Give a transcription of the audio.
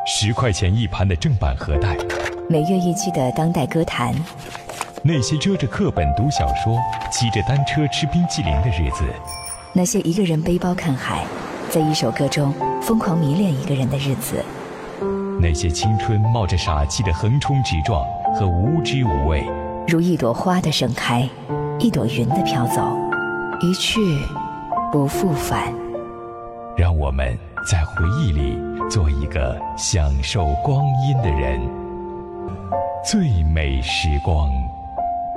10块钱一盘的正版盒带， 每月一期的当代歌坛， 那些遮着课本读小说、骑着单车吃冰淇淋的日子， 那些一个人背包看海，在一首歌中疯狂迷恋一个人的日子， 那些青春冒着傻气的横冲直撞和无知无畏， 如一朵花的盛开，一朵云的飘走，一去不复返。 让我们在回忆里做一个享受光阴的人，最美时光。